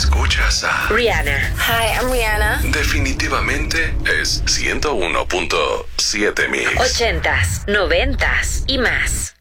Escuchas a Rihanna. Hi, I'm Rihanna. Definitivamente es 101.7 Mix. 80s, 90s y más.